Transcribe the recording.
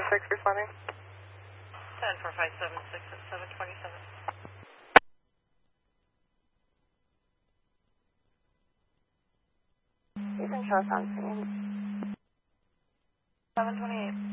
576 responding. 10-4576 at 727. Even show us on scene. 728.